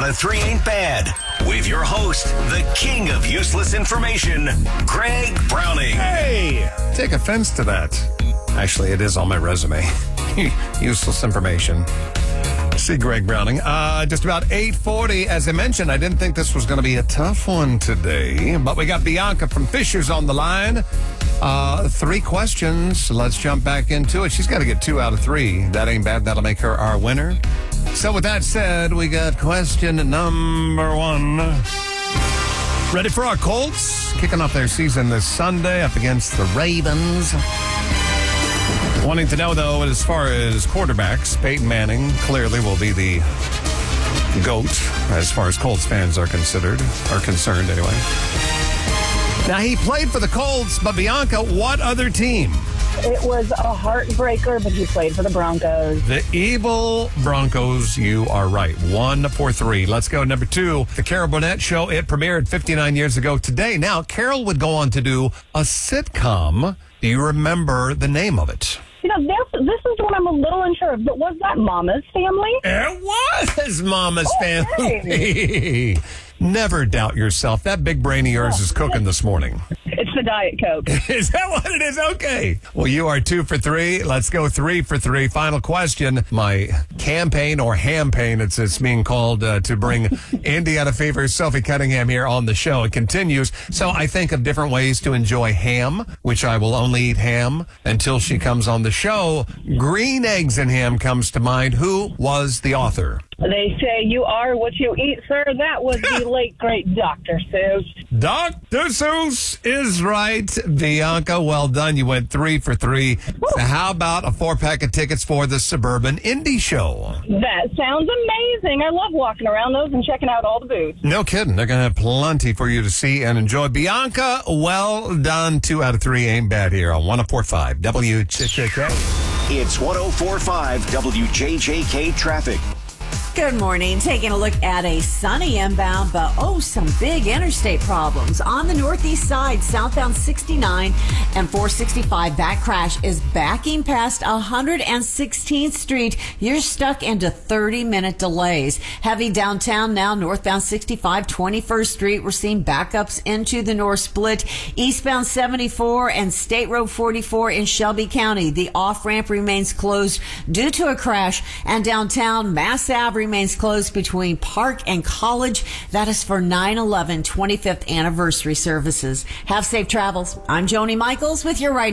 out of 3 ain't bad. With your host, the king of useless information, Greg Browning. Hey, take offense to that. Actually, it is on my resume. Useless information. See Greg Browning. Just about 8:40. As I mentioned, I didn't think this was going to be a tough one today, but we got Bianca from Fishers on the line. 3 questions. Let's jump back into it. She's got to get 2 out of 3. That ain't bad. That'll make her our winner. So with that said, we got question number 1. Ready for our Colts? Kicking off their season this Sunday up against the Ravens. Wanting to know, though, as far as quarterbacks, Peyton Manning clearly will be the GOAT as far as Colts fans are concerned anyway. Now, he played for the Colts, but Bianca, what other team? It was a heartbreaker, but he played for the Broncos. The evil Broncos, you are right. 1 for 3. Let's go. Number 2, the Carol Burnett Show. It premiered 59 years ago today. Now, Carol would go on to do a sitcom. Do you remember the name of it? You know, this is what I'm a little unsure of, but was that Mama's Family? It was Mama's Family. Never doubt yourself. That big brain of yours is cooking this morning. It's the Diet Coke. Is that what it is? Okay. Well, you are 2 for 3. Let's go 3 for 3. Final question. My campaign or ham-pain, it's being called to bring Indiana Fever, Sophie Cunningham here on the show. It continues. So I think of different ways to enjoy ham, which I will only eat ham until she comes on the show. Green eggs and ham comes to mind. Who was the author? They say you are what you eat, sir. That was the late, great Dr. Seuss. Dr. Seuss is right. Bianca, well done. You went 3 for 3. So how about a 4-pack of tickets for the Suburban Indie Show? That sounds amazing. I love walking around those and checking out all the booths. No kidding. They're going to have plenty for you to see and enjoy. Bianca, well done. 2 out of 3 ain't bad here on 104.5 WJJK. It's 104.5 WJJK Traffic. Good morning. Taking a look at a sunny inbound, but some big interstate problems. On the northeast side, southbound 69 and 465, that crash is backing past 116th Street. You're stuck into 30-minute delays. Heavy downtown now, northbound 65, 21st Street. We're seeing backups into the north split. Eastbound 74 and State Road 44 in Shelby County. The off-ramp remains closed due to a crash, and downtown Mass Ave remains closed between Park and College. That is for 9/11 25th anniversary services. Have safe travels. I'm Joni Michaels with your Right